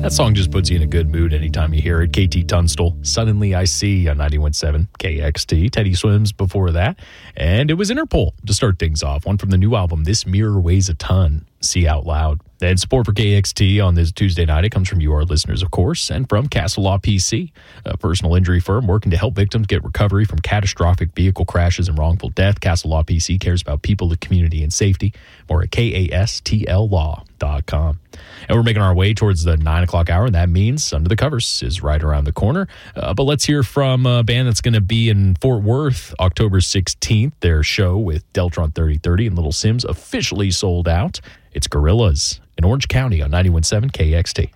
That song just puts you in a good mood anytime you hear it. KT Tunstall, Suddenly I See on 91.7 KXT. Teddy Swims before that. And it was Interpol to start things off. One from the new album, This Mirror Weighs a Ton, See Out Loud. And support for KXT on this Tuesday night, it comes from you, our listeners, of course, and from Castle Law PC, a personal injury firm working to help victims get recovery from catastrophic vehicle crashes and wrongful death. Castle Law PC cares about people, the community, and safety. More at KASTLlaw.com. And we're making our way towards the 9 o'clock hour, and that means Under the Covers is right around the corner. But let's hear from a band that's going to be in Fort Worth October 16th. Their show with Deltron 3030 and Little Sims officially sold out. It's Gorillaz in Orange County on 91.7 KXT.